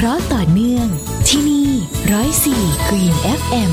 ราะต่อเนื่องที่นี่104 Green FM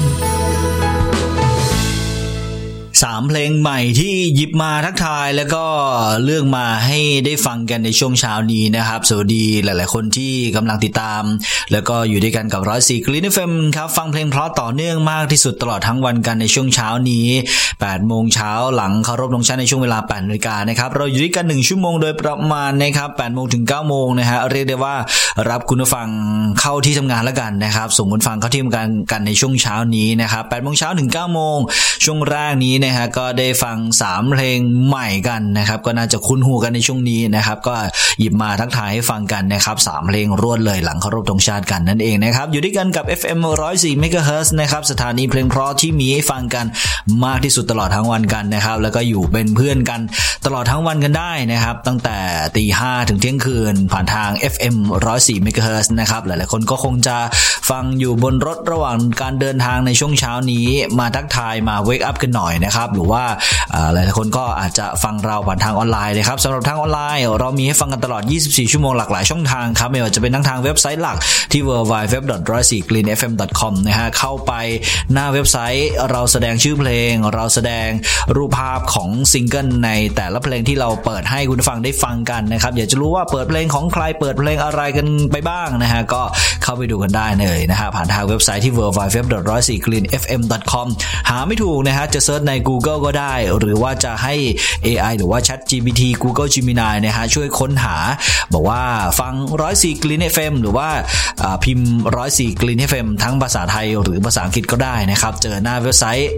3 เพลงใหม่ที่หยิบมาทักทายแล้วก็เลือกมาให้ได้ฟังกันในช่วงเช้านี้นะครับสวัสดีหลายๆคนที่กำลังติดตามแล้วก็อยู่ด้วยกันกับ104 Green FM ครับฟังเพลงเพราะต่อเนื่องมากที่สุดตลอดทั้งวันกันในช่วงเช้านี้8 โมงเช้าหลังเคารพธงชาติในช่วงเวลา 8 นาฬิกานะครับเราอยู่ด้วยกัน1ชั่วโมงโดยประมาณนะครับ8 โมงถึง 9 โมงนะฮะเรียกได้ว่ารับคุณผู้ฟังเข้าที่ทำงานแล้วกันนะครับส่งคุณฟังเข้าที่ทำงานกันในช่วงเช้านี้นะครับ8 โมงเช้าถึง 9 โมงช่วงแรกนี้นะฮะก็ได้ฟัง3 เพลงใหม่กันนะครับก็น่าจะคุ้นหูกันในช่วงนี้นะครับก็หยิบมาทักทายให้ฟังกันนะครับ3 เพลงรวดเลยหลังเคารพธงชาติกันนั่นเองนะครับอยู่ด้วยกันกับ FM 104 MHz นะครับสถานีเพลงเพราะที่มีให้ฟังกันมากที่สุดตลอดทั้งวันกันนะครับแล้วก็อยู่เป็นเพื่อนกันตลอดทั้งวันกันได้นะครับตั้งแต่ 5:00 ถึงเที่ยงคืนผ่านทาง FM 104 MHz นะครับหลายๆคนก็คงจะฟังอยู่บนรถระหว่างการเดินทางในช่วงเช้านี้มาทักทายมาเวคอัพกันหน่อยนะครับหรือว่าหลายๆคนก็อาจจะฟังเราผ่านทางออนไลน์นะครับสำหรับทางออนไลน์เรามีให้ฟังกันตลอด24 ชั่วโมงหลากหลายช่องทางครับไม่ว่าจะเป็นทั้งทางเว็บไซต์หลักที่ www.104greenfm.com นะฮะเข้าไปหน้าเว็บไซต์เราแสดงชื่อเพลงเราแสดงรูปภาพของซิงเกิลในแต่ละเพลงที่เราเปิดให้คุณผู้ฟังได้ฟังกันนะครับอยากจะรู้ว่าเปิดเพลงของใครเปิดเพลงอะไรกันไปบ้างนะฮะก็เข้าไปดูกันได้เลยนะฮะผ่านทางเว็บไซต์ที่ www.104greenfm.com หาไม่ถูกนะฮะจะเซิร์ชใน Google ก็ได้หรือว่าจะให้ AI หรือว่า ChatGPT Google Gemini นะฮะช่วยค้นหาบอกว่าฟัง104 Green FM หรือว่าพิมพ์104 Green FM ทั้งภาษาไทยหรือภาษาอังกฤษก็ได้นะครับเจอหน้าเว็บไซต์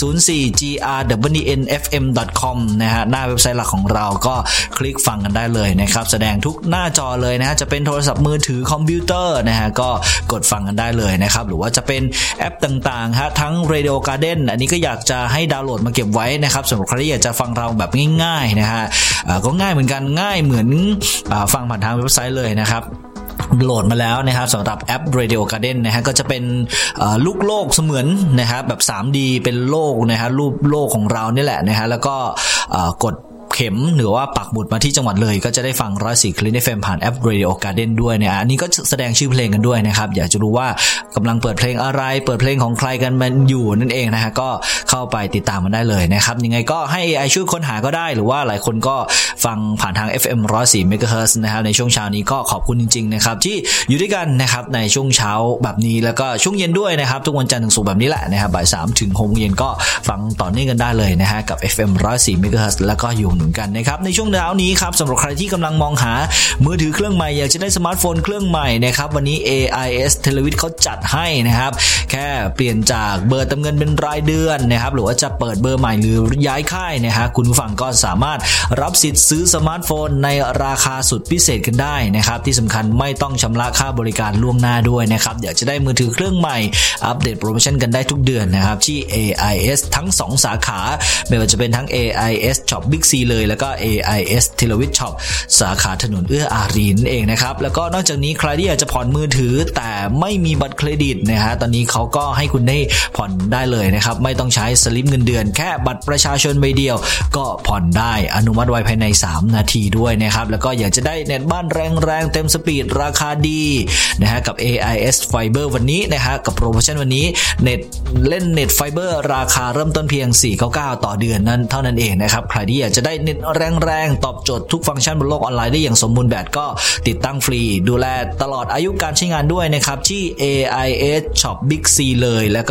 104greenfm.com นะฮะหน้าเว็บไซต์หลักของเราก็คลิกฟังกันได้เลยนะครับแสดงทุกหน้าจอเลยนะฮะจะเป็นโทรศัพท์มือถือคอมพิวเตอร์นะฮะก็กดฟังกันได้เลยนะครับหรือว่าจะเป็นแอปต่างๆฮะทั้ง Radio Garden อันนี้ก็อยากจะให้ดาวน์โหลดมาเก็บไว้นะครับสำหรับใครที่อยากจะฟังเราแบบง่ายๆนะฮะก็ง่ายเหมือนกันง่ายเหมือนฟังผ่านทางเว็บไซต์เลยนะครับโหลดมาแล้วนะครับสำหรับแอป Radio Garden นะฮะก็จะเป็นลูกโลกเสมือนนะครับแบบ 3D เป็นโลกนะฮะรูปโลกของเรานี่แหละนะฮะแล้วก็กดเข็มหรือว่าปักหมุดมาที่จังหวัดเลยก็จะได้ฟัง104 Green FM ผ่านแอป Radio Garden ด้วยเนี่ยอันนี้ก็แสดงชื่อเพลงกันด้วยนะครับอยากจะรู้ว่ากำลังเปิดเพลงอะไรเปิดเพลงของใครกันมันอยู่นั่นเองนะฮะก็เข้าไปติดตามมันได้เลยนะครับยังไงก็ให้ AI ช่วยค้นหาก็ได้หรือว่าหลายคนก็ฟังผ่านทาง FM 104 MHz นะครับในช่วงเช้านี้ก็ขอบคุณจริงๆนะครับที่อยู่ด้วยกันนะครับในช่วงเช้าแบบนี้แล้วก็ช่วงเย็นด้วยนะครับทุกวันจันทร์ถึงศุกร์แบบนี้แหละนะครับบ่าย 3 ถึง 6 โมงเย็นก็ฟังต่อเนื่องกันได้เลยนะฮะกับ FM 104 MHz แล้วก็อยู่กันนะครับในช่วงเช้านี้ครับสำหรับใครที่กำลังมองหามือถือเครื่องใหม่อยากจะได้สมาร์ทโฟนเครื่องใหม่นะครับวันนี้ AIS เทเลวิทเขาจัดให้นะครับแค่เปลี่ยนจากเบอร์เติมเงินเป็นรายเดือนนะครับหรือว่าจะเปิดเบอร์ใหม่หรือย้ายค่ายนะฮะคุณผู้ฟังก็สามารถรับสิทธิ์ซื้อสมาร์ทโฟนในราคาสุดพิเศษกันได้นะครับที่สำคัญไม่ต้องชำระค่าบริการล่วงหน้าด้วยนะครับอยากจะได้มือถือเครื่องใหม่อัปเดตโปรโมชั่นกันได้ทุกเดือนนะครับที่ AIS ทั้ง2สาขาไม่ว่าจะเป็นทั้ง AIS Shop Big C เลยแล้วก็AIS เทเลวิทช็อปสาขาถนนเอื้ออารีนั่นเองนะครับแล้วก็นอกจากนี้ใครที่อยากจะผ่อนมือถือแต่ไม่มีบัตรเครดิตนะฮะตอนนี้เขาก็ให้คุณได้ผ่อนได้เลยนะครับไม่ต้องใช้สลิปเงินเดือนแค่บัตรประชาชนใบเดียวก็ผ่อนได้อนุมัติไวภายใน3 นาทีด้วยนะครับแล้วก็อยากจะได้เน็ตบ้านแรงๆเต็มสปีดราคาดีนะฮะกับ AIS Fiber วันนี้นะฮะกับโปรโมชั่นวันนี้เน็ตเล่นเน็ตไฟเบอร์ราคาเริ่มต้นเพียง499ต่อเดือนนั้นเท่านั้นเองนะครับใครที่อยากจะได้เน็ตแรงๆตอบโจทย์ทุกฟังก์ชันบนโลกออนไลน์ได้อย่างสมบูรณ์แบบก็ติดตั้งฟรีดูแลตลอดอายุการใช้งานด้วยนะครับที่ AIS Shop Big C เลยแล้วก็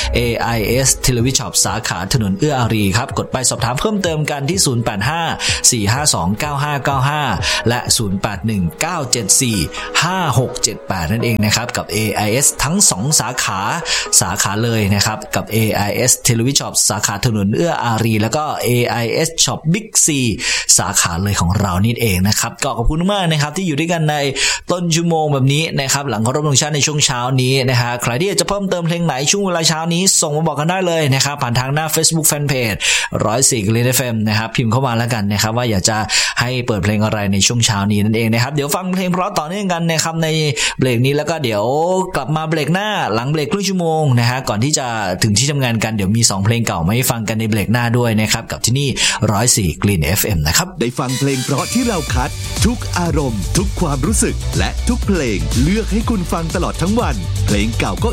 AIS Television Shop สาขาถนนเอื้ออารีครับกดไปสอบถามเพิ่มเติมกันที่085-452-9595และ081-974-5678นั่นเองนะครับกับ AIS ทั้ง2สาขาเลยนะครับกับ AIS Television Shop สาขาถนนเอื้ออารีแล้วก็ AIS Shop Big C สาขาเลยของเรานี่เองนะครับก็ขอบคุณมากนะครับที่อยู่ด้วยกันในต้นชั่วโมงแบบนี้นะครับหลังเคารพธงชาติในช่วงเช้านี้นะฮะใครที่อยากจะเพิ่มเติมเพลงไหนช่วงเวลาเช้านี้ส่งมาบอกกันได้เลยนะครับผ่านทางหน้า Facebook Fanpage 104 Green FM นะครับพิมพ์เข้ามาแล้วกันนะครับว่าอยากจะให้เปิดเพลงอะไรในช่วงเช้านี้นั่นเองนะครับเดี๋ยวฟังเพลงเพราะต่อเนื่องกันนะครับในเบรกนี้แล้วก็เดี๋ยวกลับมาเบรกหน้าหลังเบรกครึ่งชั่วโมงนะฮะก่อนที่จะถึงที่ทำงานกันเดี๋ยวมี2เพลงเก่ามาให้ฟังกันในเบรกหน้าด้วยนะครับกับที่นี่104 Green FM นะครับได้ฟังเพลงเพราะที่เราคัดทุกอารมณ์ทุกความรู้สึกและทุกเพลงเลือกให้คุณฟังตลอดทั้งวันเพลงเก่าก็